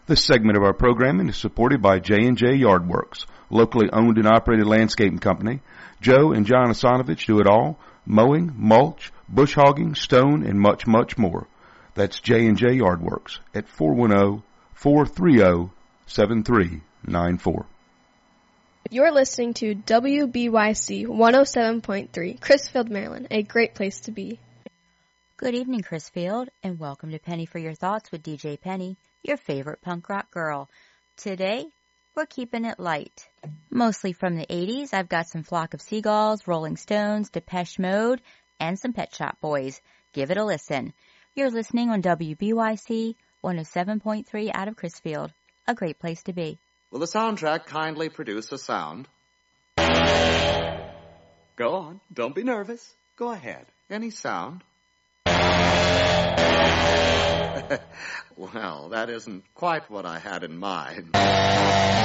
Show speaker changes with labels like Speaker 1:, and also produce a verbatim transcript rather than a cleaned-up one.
Speaker 1: This segment of our programming is supported by J and J Yardworks, locally owned and operated landscaping company. Joe and John Asanovich do it all: mowing, mulch, bush hogging, stone, and much, much more. That's J and J Yardworks at four one zero, four three zero, seven three nine four.
Speaker 2: You're listening to W B Y C one oh seven point three, Crisfield, Maryland, a great place to be.
Speaker 3: Good evening, Crisfield, and welcome to Penny for Your Thoughts with D J Penny, your favorite punk rock girl. Today, we're keeping it light. Mostly from the eighties, I've got some Flock of Seagulls, Rolling Stones, Depeche Mode, and some Pet Shop Boys. Give it a listen. You're listening on W B Y C one oh seven point three out of Crisfield, a great place to be.
Speaker 4: Will the soundtrack kindly produce a sound? Go on. Don't be nervous. Go ahead. Any sound? Well, that isn't quite what I had in mind.